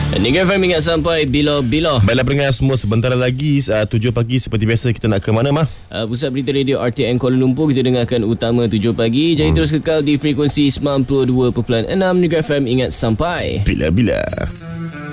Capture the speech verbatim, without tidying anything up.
Negeri F M ingat sampai bila-bila. Baiklah pendengar semua, sebentar lagi uh, tujuh pagi seperti biasa kita nak ke mana, Mah? Uh, Pusat Berita Radio R T N Kuala Lumpur, kita dengarkan utama tujuh pagi. Jadi hmm. terus kekal di frekuensi sembilan puluh dua perpuluhan enam Negeri F M ingat sampai bila-bila.